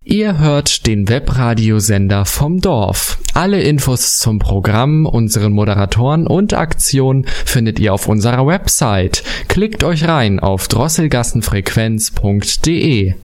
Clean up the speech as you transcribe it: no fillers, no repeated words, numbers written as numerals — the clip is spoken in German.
Ihr hört den Webradiosender vom Dorf. Alle Infos zum Programm, unseren Moderatoren und Aktionen findet ihr auf unserer Website. Klickt euch rein auf drosselgassenfrequenz.de.